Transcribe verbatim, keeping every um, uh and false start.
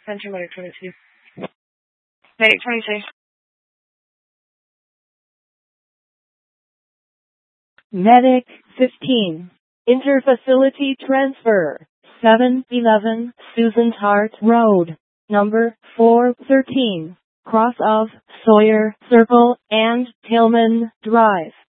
Center Medic twenty-two. Medic twenty-two. Medic fifteen. Interfacility transfer. seven eleven Susan Hart Road. Number four thirteen. Cross of Sawyer Circle and Tillman Drive.